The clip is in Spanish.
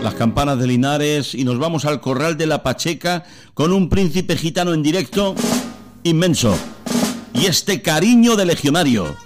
las campanas de Linares y nos vamos al Corral de la Pacheca con un príncipe gitano en directo inmenso. Y este cariño de legionario.